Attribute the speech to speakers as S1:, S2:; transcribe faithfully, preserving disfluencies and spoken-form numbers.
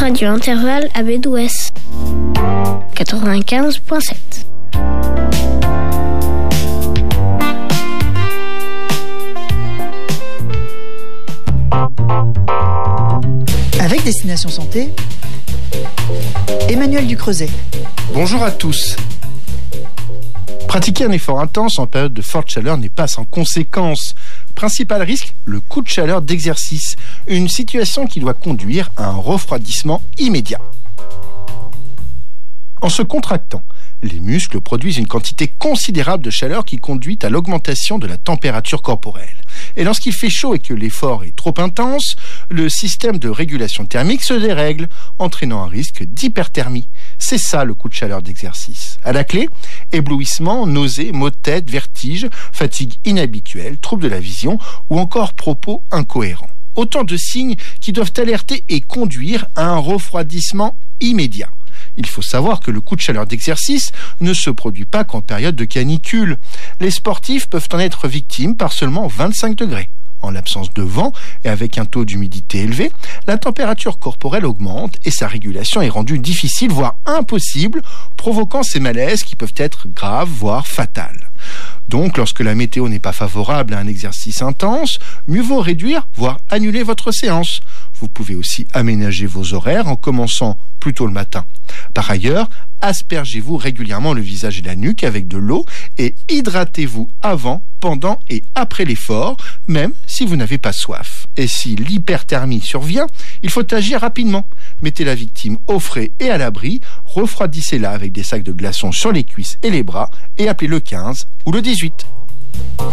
S1: Radio Intervalle à Bédouès. quatre-vingt-quinze virgule sept.
S2: Avec Destination Santé, Emmanuel Ducreuset.
S3: Bonjour à tous. Pratiquer un effort intense en période de forte chaleur n'est pas sans conséquences. Principal risque, le coup de chaleur d'exercice, une situation qui doit conduire à un refroidissement immédiat. En se contractant, les muscles produisent une quantité considérable de chaleur qui conduit à l'augmentation de la température corporelle. Et lorsqu'il fait chaud et que l'effort est trop intense, le système de régulation thermique se dérègle, entraînant un risque d'hyperthermie. C'est ça le coup de chaleur d'exercice. À la clé, éblouissement, nausées, maux de tête, vertiges, fatigue inhabituelle, troubles de la vision ou encore propos incohérents. Autant de signes qui doivent alerter et conduire à un refroidissement immédiat. Il faut savoir que le coup de chaleur d'exercice ne se produit pas qu'en période de canicule. Les sportifs peuvent en être victimes par seulement vingt-cinq degrés. En l'absence de vent et avec un taux d'humidité élevé, la température corporelle augmente et sa régulation est rendue difficile, voire impossible, provoquant ces malaises qui peuvent être graves, voire fatales. Donc, lorsque la météo n'est pas favorable à un exercice intense, mieux vaut réduire, voire annuler votre séance. Vous pouvez aussi aménager vos horaires en commençant plus tôt le matin. Par ailleurs, aspergez-vous régulièrement le visage et la nuque avec de l'eau et hydratez-vous avant, pendant et après l'effort, même si vous n'avez pas soif. Et si l'hyperthermie survient, il faut agir rapidement. Mettez la victime au frais et à l'abri, refroidissez-la avec des sacs de glaçons sur les cuisses et les bras et appelez le quinze ou le dix-huit.